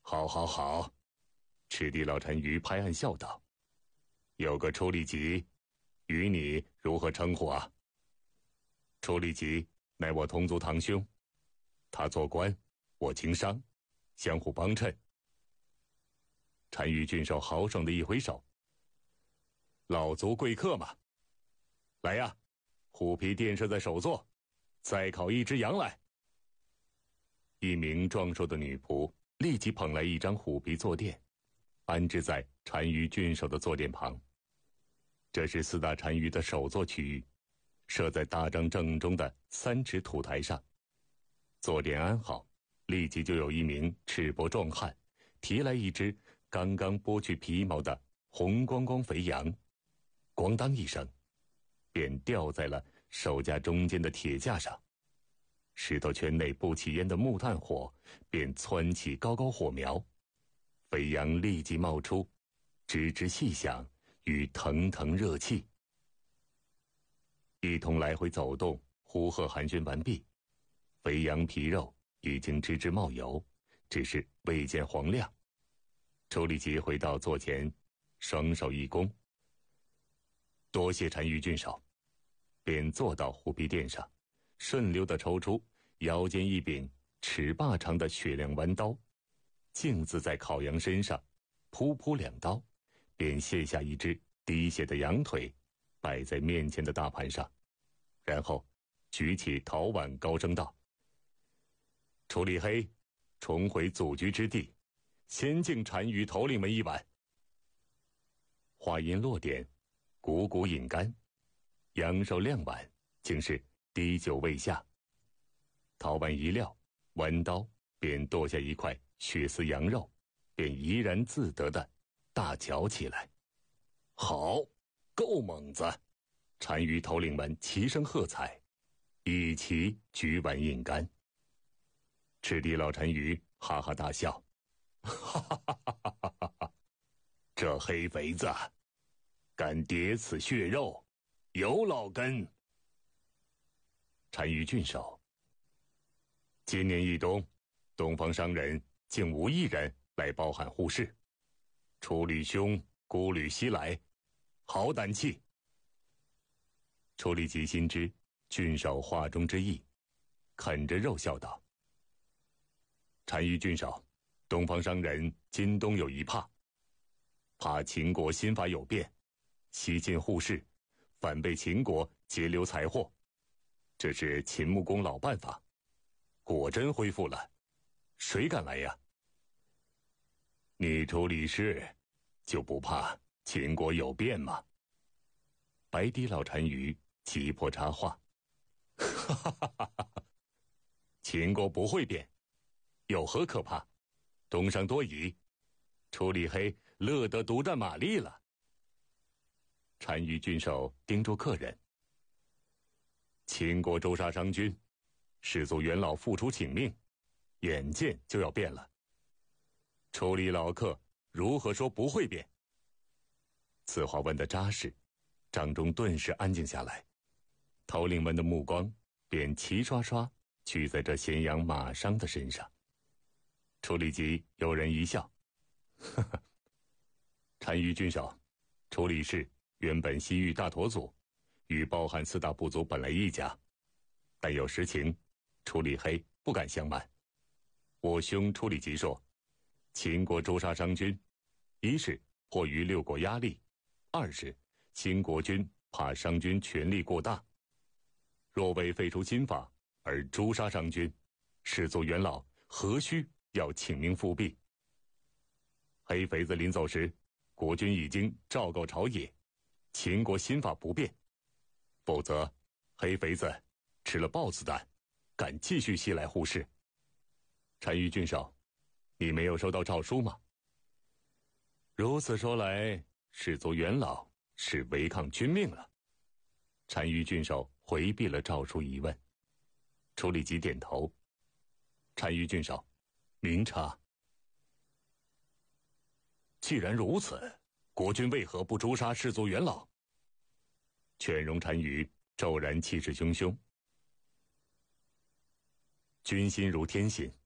好，好，好！赤地老单于拍案笑道：“有个楚里吉，与你如何称呼啊？”楚里吉乃我同族堂兄，他做官，我经商，相互帮衬。单于郡守豪爽的一挥手：“老族贵客嘛！来呀，虎皮垫设在首座，再烤一只羊来。”一名壮硕的女仆立即捧来一张虎皮坐垫，安置在单于郡守的坐垫旁。这是四大单于的首座区域，设在大帐正中的3尺土台上。坐垫安好，立即就有一名赤膊壮汉提来一只刚刚剥去皮毛的红光光肥羊，咣当一声，便吊在了手架中间的铁架上。石头圈内不起烟的木炭火便蹿起高高火苗，肥羊立即冒出吱吱细响与腾腾热气。一同来回走动，呼喝寒暄完毕，肥羊皮肉已经吱吱冒油，只是未见黄亮。楚里吉回到座前，双手一躬：“多谢单于郡守。”便坐到虎皮垫上，顺溜地抽出腰间一柄尺把长的雪亮弯刀，径自在烤羊身上噗噗2刀，便卸下一只滴血的羊腿，摆在面前的大盘上，然后举起陶碗，高声道：“楚里黑，重回祖居之地，先敬单于头领们一碗。”话音落点，汩汩饮干，羊肉亮碗，竟是滴酒未下。陶碗一撂，弯刀便剁下一块血丝羊肉，便怡然自得地大嚼起来。好，够猛子！单于头领们齐声喝彩，一齐举碗饮干。赤地老单于哈哈大笑：“哈哈哈哈哈哈哈！这黑肥子敢叠此血肉，有老根！”单于郡守，今年一冬，东方商人竟无一人来包含护市，楚吕兄孤旅西来，好胆气！楚里吉心知郡守话中之意，啃着肉笑道：“单于郡守，东方商人今冬有一怕秦国新法有变，西进护市，反被秦国截留财货。这是秦穆公老办法，果真恢复了，谁敢来呀？你楚李氏就不怕秦国有变吗？”白底老单于急迫插话：“哈哈哈哈哈！秦国不会变，有何可怕？东商多疑，楚里黑乐得独占马力了。”单于郡守叮嘱客人：“秦国诛杀商君，士族元老复出请命，眼见就要变了。楚里老客如何说不会变？”此话问得扎实，帐中顿时安静下来，头领们的目光便齐刷刷聚在这咸阳马商的身上。楚里吉有人一笑：“呵呵，单于郡守，楚里氏原本西域大陀族，与包含4大部族本来一家，但有实情，楚里黑不敢相瞒。我兄楚里吉说，秦国诛杀商君，一是迫于6国压力，二是新国君怕商君权力过大，若为废除新法而诛杀商君，士族元老何须要请命复辟？黑肥子临走时，国君已经昭告朝野，秦国新法不变，否则黑肥子吃了豹子胆，敢继续西来护市。单于郡守，你没有收到诏书吗？”如此说来，士族元老是违抗君命了。单于郡守回避了诏书疑问。楚里吉点头：“单于郡守，明察。既然如此，国君为何不诛杀士族元老？”犬戎单于骤然气势汹汹：“君心如天心，